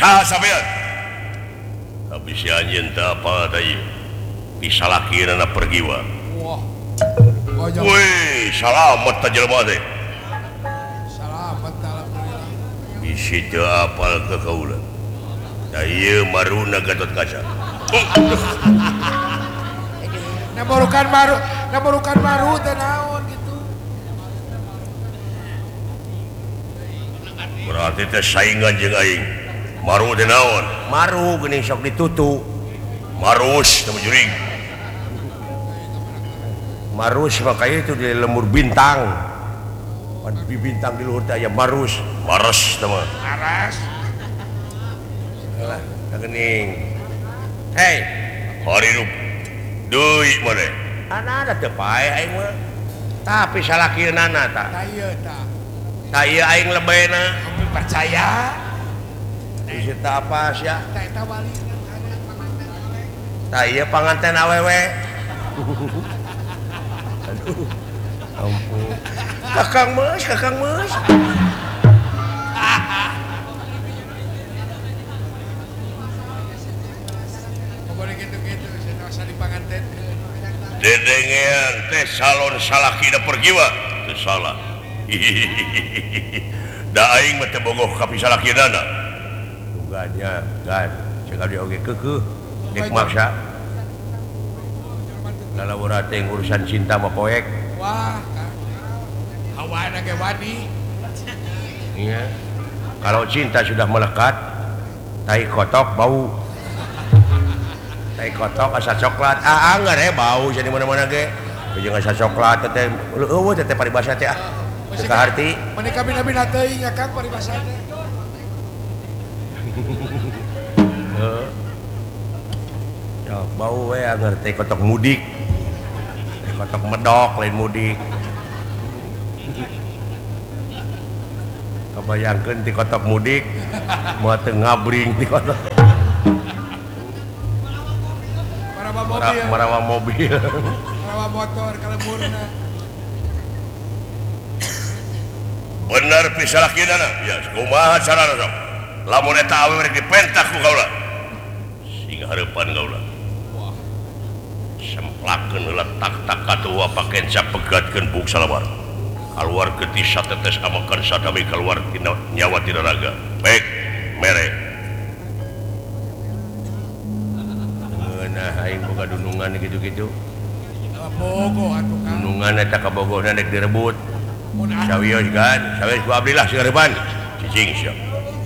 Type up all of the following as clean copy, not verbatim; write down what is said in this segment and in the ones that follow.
saha sampean habis anjeun teh apa teh bisa lakina pergi wa Wah. woi salamet teh jelema teh Salamet alhamdulillah. bisi teu apal ke kaula da ieu maruna Gatot Kaca Naburukan baru teh naon gitu. berarti teh saingan jeung aing maru teh naon maru geuning sok ditutu marus teh juring marus makanya itu di lemur bintang di bintang di luhur teh aya marus mares teh mah Aras. lah geuning hei harirup deui mane ana teu pae aing mah tapi salakieunana tah Tah ieu tah. tah ieu aing lebena Kami percaya. isi teh apa sia Tah eta walina tah ieu panganten awewe aduh ampun kakang meus pokoknya gitu-gitu saya usah dipanganten. dedengean teh salon salakina pergi wa teu salah da aing mah teu bogoh ka pisalakinana tuganya gan sekali oge keukeuh dek maksa lalawura teh urusan cinta mah poek Wah, hawana ge wadi. iya kalau cinta sudah melekat tai kotok bau tai kotok asa coklat anggar bau jadi mana-mana ge jeung asa coklat teh eueuh teh paribasa teh teu kaharti Menika bina-bina teuing ya Kang paribasana. ya bau we anggar teh kotok mudik teh kotok medok lain mudik kabayangkeun ti kotok mudik moal teu ngabring ti kotok marawa mobil Marawa motor kaleburna. bener pisalakinana ya kumaha carana sok lamun eta awewe rek dipentak ku kaula sing hareupan kaula semplakeun heula tak katua paken sapegatkeun buk salabar keluar geti satetes amakan sadami keluar tina nyawa tina raga baik mere nah aing boga dunungan gitu-gitu Bogo atuh Kang. dunungan eta kabogohna rek direbut Mun sawios kan sawios ku abdi lah singarepan cicing sia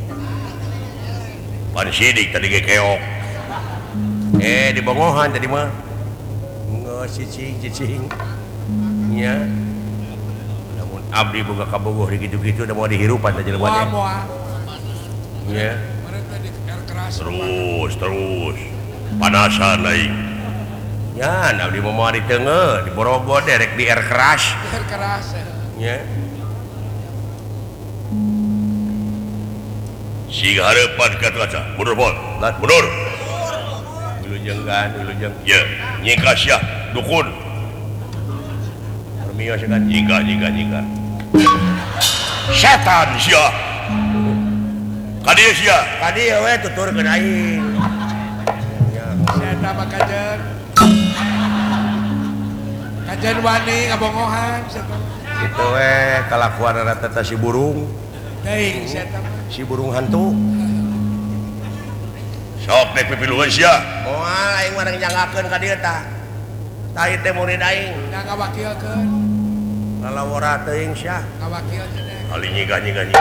pan sidik tadi ge keok di bongohan tadi mah nggak cicing nya namun abdi boga kabogoh gitu-gitu udah mau dihirupan teh jelema teh moal. nya Meureun teh di air keras. terus panasan aing nya abdi mau di teungeuh di Borogo derek di air keras Air keras. nya si hareupan ka Kaca mundur pol mundur wilujeng ya nyika sia dukun permios kan nyika setan sia kadieu sia kadieu we tuturkeun aing Saya tambah kajen. Kajen wani ngabongohan. itu we kalakuan teh si burung Teuing saya tambah. si burung hantu sok dek pipiluan sia moal aing mah njangakeun ka dieu tah tah teh murid aing Da ngawakilkeun. lalawara teuing sia Ngawakil cenah. ali nyigah